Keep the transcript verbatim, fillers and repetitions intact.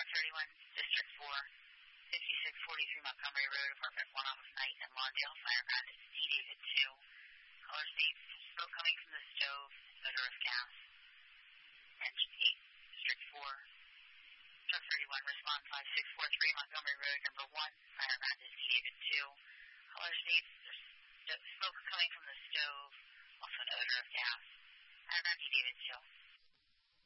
thirty-one, District four, fifty-six forty-three Montgomery Road, Apartment one Office Night in Lawndale. Fire ground is D David two. Caller safe, smoke coming from the stove, odor of gas. Engine eight, District four. Truck thirty-one, respond five six four three Montgomery Road, number one. Fire ground is D David two. Caller safe, there's smoke coming from the stove, also an odor of gas. Fire ground D David two.